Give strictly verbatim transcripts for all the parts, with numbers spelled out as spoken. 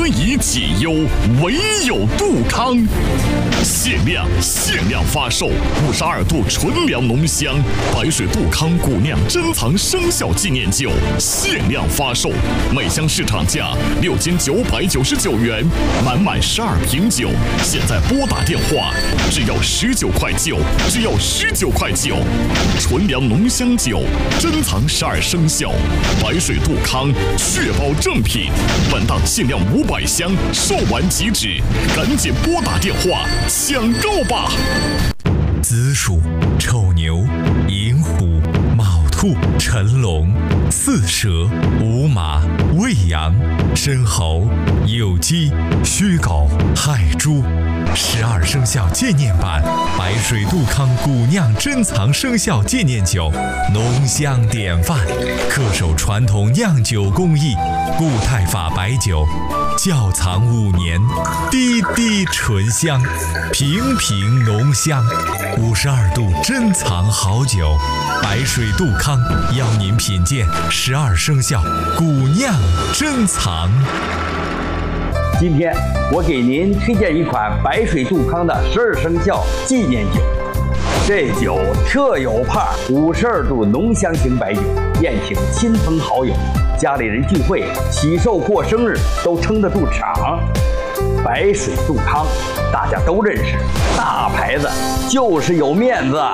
何以解忧，唯有杜康。限量限量发售五十二度纯粮浓香白水杜康古酿珍藏生肖纪念酒，限量发售，每箱市场价六千九百九十九元，满满十二瓶酒，现在拨打电话，只要十九块九，只要十九块九，纯粮浓香酒，珍藏十二生肖，白水杜康，确保正品。本档限量五百箱，售完即止，赶紧拨打电话抢购吧！ 子鼠、丑牛、寅虎、卯兔、辰龙、巳蛇、午马、未羊、申猴、酉鸡、戌狗、亥猪。十二生肖纪念版白水杜康古酿珍藏生肖纪念酒，浓香典范，恪守传统酿酒工艺，固态法白酒，窖藏五年，滴滴醇香，瓶瓶浓香。五十二度珍藏好酒，白水杜康邀您品鉴十二生肖古酿珍藏。 今天我给您推荐一款白水杜康的十二生肖纪念酒。这酒特有派，五十二度浓香型白酒，宴请亲朋好友、家里人聚会、喜寿过生日都撑得住场。白水杜康大家都认识，大牌子就是有面子。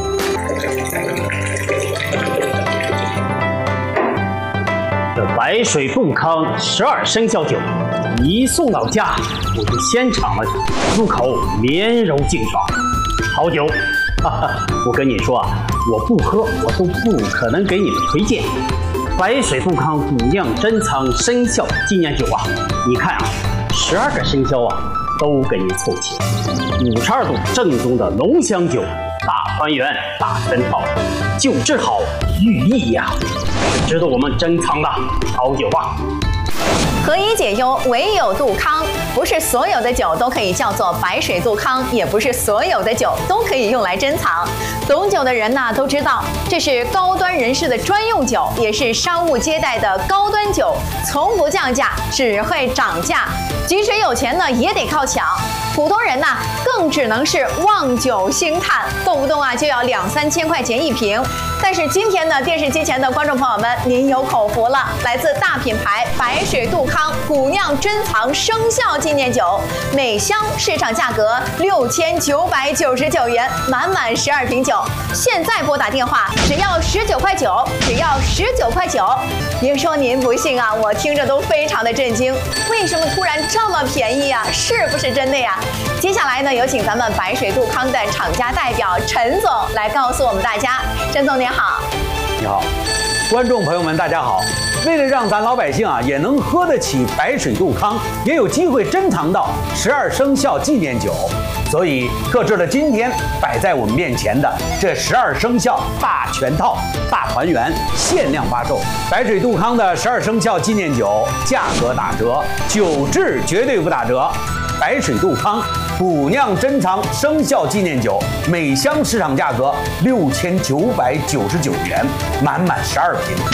这白水杜康十二生肖酒一送到家，我就先尝了入口绵柔劲爽，好酒。哈哈，我跟你说啊，我不喝我都不可能给你们推荐。白水杜康古酿珍藏生肖纪念酒啊，你看啊，十二个生肖啊都给你凑齐，五十二度正宗的浓香酒，大团圆大全套，酒质好寓意呀、啊，是值得我们珍藏的好酒吧。 何以解忧，唯有杜康。不是所有的酒都可以叫做白水杜康，也不是所有的酒都可以用来珍藏。懂酒的人呢都知道，这是高端人士的专用酒，也是商务接待的高端酒，从不降价，只会涨价。即使有钱呢，也得靠抢。普通人呢，更只能是望酒兴叹，动不动啊就要两三千块钱一瓶。但是今天呢，电视机前的观众朋友们，您有口福了，来自大品牌白水杜康古酿珍藏生肖纪念酒，每箱市场价格六千九百九十九元，满满十二瓶酒。现在拨打电话，只要十九块九，只要十九块九。别说您不信啊，我听着都非常的震惊，为什么突然这么便宜啊？是不是真的呀？接下来呢，有请咱们白水杜康的厂家代表陈总来告诉我们大家。陈总您好。 你好，观众朋友们大家好。为了让咱老百姓啊也能喝得起白水杜康，也有机会珍藏到十二生肖纪念酒，所以特制了今天摆在我们面前的这十二生肖大全套大团圆限量发售。白水杜康的十二生肖纪念酒价格打折，酒质绝对不打折。白水杜康古酿珍藏生肖纪念酒，每箱市场价格六千九百九十九元，满满十二瓶。